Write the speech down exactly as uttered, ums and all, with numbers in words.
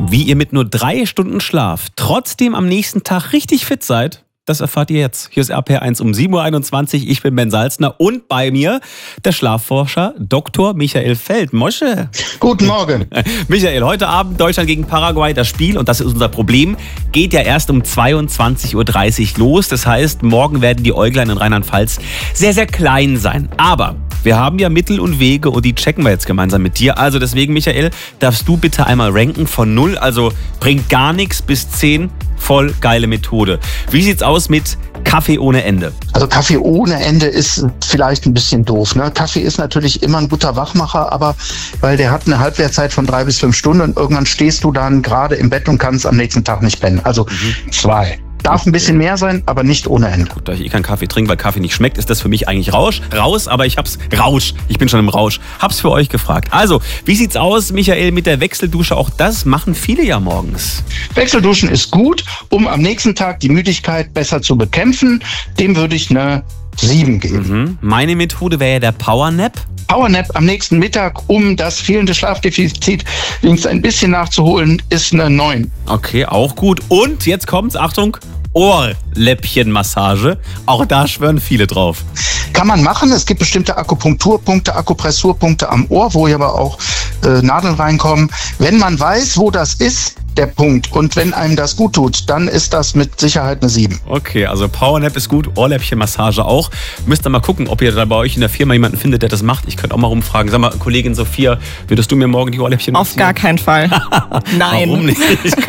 Wie ihr mit nur drei Stunden Schlaf trotzdem am nächsten Tag richtig fit seid, das erfahrt ihr jetzt. Hier ist R P R eins um sieben Uhr einundzwanzig. Ich bin Ben Salzner und bei mir der Schlafforscher Doktor Michael Feld. Mosche. Guten Morgen. Michael, heute Abend Deutschland gegen Paraguay. Das Spiel, und das ist unser Problem, geht ja erst um zweiundzwanzig Uhr dreißig los. Das heißt, morgen werden die Äuglein in Rheinland-Pfalz sehr, sehr klein sein. Aber wir haben ja Mittel und Wege und die checken wir jetzt gemeinsam mit dir. Also deswegen, Michael, darfst du bitte einmal ranken von null, also bringt gar nichts, bis zehn, voll geile Methode. Wie sieht's aus mit Kaffee ohne Ende? Also Kaffee ohne Ende ist vielleicht ein bisschen doof. Ne? Kaffee ist natürlich immer ein guter Wachmacher, aber weil der hat eine Halbwertzeit von drei bis fünf Stunden und irgendwann stehst du dann gerade im Bett und kannst am nächsten Tag nicht pennen. Also mhm. zwei. Darf ein bisschen mehr sein, aber nicht ohne Ende. Gut, da ich eh keinen Kaffee trinke, weil Kaffee nicht schmeckt, ist das für mich eigentlich Rausch. Raus, aber ich hab's Rausch. Ich bin schon im Rausch. Hab's für euch gefragt. Also, wie sieht's aus, Michael, mit der Wechseldusche? Auch das machen viele ja morgens. Wechselduschen ist gut, um am nächsten Tag die Müdigkeit besser zu bekämpfen. Dem würde ich eine sieben geben. Mhm. Meine Methode wäre ja der Powernap. Powernap am nächsten Mittag, um das fehlende Schlafdefizit wenigstens ein bisschen nachzuholen, ist eine neun. Okay, auch gut. Und jetzt kommt's, Achtung, Ohrläppchenmassage. Auch da schwören viele drauf. Kann man machen. Es gibt bestimmte Akupunkturpunkte, Akupressurpunkte am Ohr, wo hier aber auch äh, Nadeln reinkommen. Wenn man weiß, wo das ist, der Punkt, und wenn einem das gut tut, dann ist das mit Sicherheit eine sieben. Okay, also Powernap ist gut, Ohrläppchenmassage auch. Müsst ihr mal gucken, ob ihr da bei euch in der Firma jemanden findet, der das macht. Ich könnte auch mal rumfragen. Sag mal, Kollegin Sophia, würdest du mir morgen die Ohrläppchen massieren? Auf gar keinen Fall. Nein. Warum nicht?